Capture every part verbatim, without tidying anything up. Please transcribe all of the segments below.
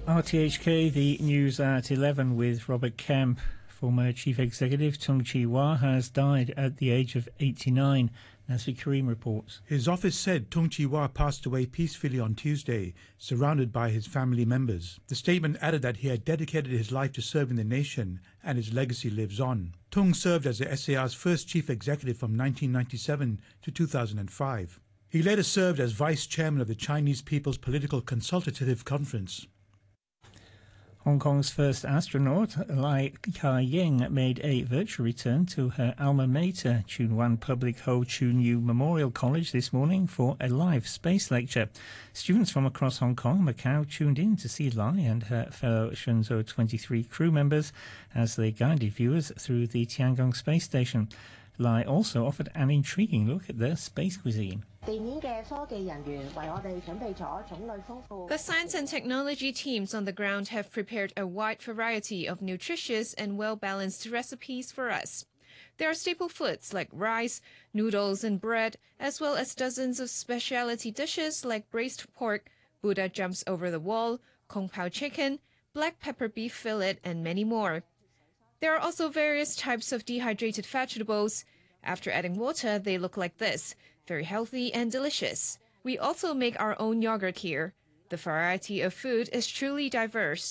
R T H K, the news at eleven with Robert Kemp. Former Chief Executive Tung Chee-hwa has died at the age of eighty-nine. Nasri Karim reports. His office said Tung Chee-hwa passed away peacefully on Tuesday, surrounded by his family members. The statement added that he had dedicated his life to serving the nation and his legacy lives on. Tung served as the S A R's first chief executive from nineteen ninety-seven to two thousand five. He later served as vice chairman of the Chinese People's Political Consultative Conference. Hong Kong's first astronaut, Lai Ka-ying, made a virtual return to her alma mater, Tsuen Wan Public Ho Choon Yu Memorial College, this morning for a live space lecture. Students from across Hong Kong and Macau tuned in to see Lai and her fellow Shenzhou twenty-three crew members as they guided viewers through the Tiangong space station. Lai also offered an intriguing look at their space cuisine. The science and technology teams on the ground have prepared a wide variety of nutritious and well-balanced recipes for us. There are staple foods like rice, noodles and bread, as well as dozens of specialty dishes like braised pork, Buddha jumps over the wall, Kung Pao chicken, black pepper beef fillet, and many more. There are also various types of dehydrated vegetables. After adding water, they look like this, very healthy and delicious. We also make our own yogurt here. The variety of food is truly diverse.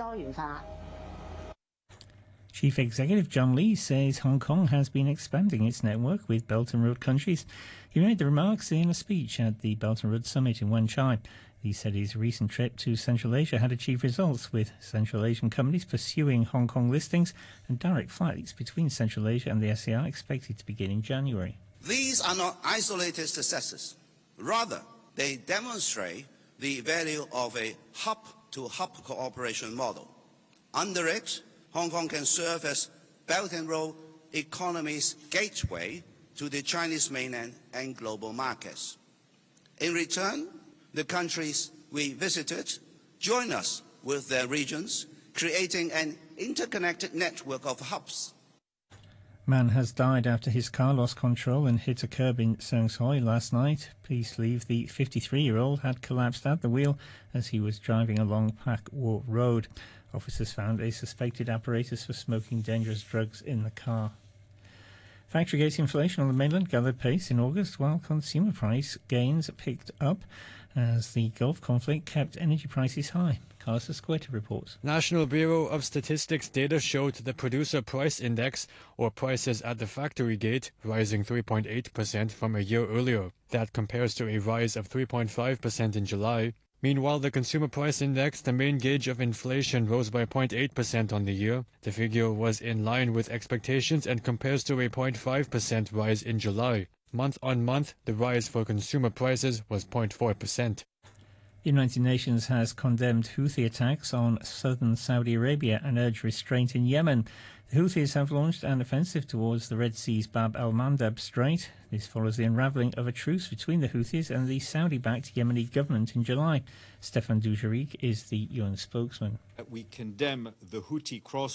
Chief Executive John Lee says Hong Kong has been expanding its network with Belt and Road countries. He made the remarks in a speech at the Belt and Road Summit in Wan Chai. He said his recent trip to Central Asia had achieved results, with Central Asian companies pursuing Hong Kong listings and direct flights between Central Asia and the S A R expected to begin in January. These are not isolated successes. Rather, they demonstrate the value of a hub-to-hub cooperation model. Under it, Hong Kong can serve as Belt and Road economy's gateway to the Chinese mainland and global markets. In return, the countries we visited join us with their regions, creating an interconnected network of hubs. Man has died after his car lost control and hit a curb in Seung Soi last night. Police believe the fifty-three-year-old had collapsed at the wheel as he was driving along Pak Wo Road. Officers found a suspected apparatus for smoking dangerous drugs in the car. Factory gate inflation on the mainland gathered pace in August, while consumer price gains picked up as the Gulf conflict kept energy prices high. Carlos Escueta reports. National Bureau of Statistics data showed the producer price index, or prices at the factory gate, rising three point eight percent from a year earlier. That compares to a rise of three point five percent in July. Meanwhile, the consumer price index, the main gauge of inflation, rose by zero point eight percent on the year. The figure was in line with expectations and compares to a zero point five percent rise in July. Month on month, the rise for consumer prices was zero point four percent. The United Nations has condemned Houthi attacks on southern Saudi Arabia and urged restraint in Yemen. The Houthis have launched an offensive towards the Red Sea's Bab al-Mandab Strait. This follows the unravelling of a truce between the Houthis and the Saudi-backed Yemeni government in July. Stefan Dujarric is the U N spokesman. We condemn the Houthi cross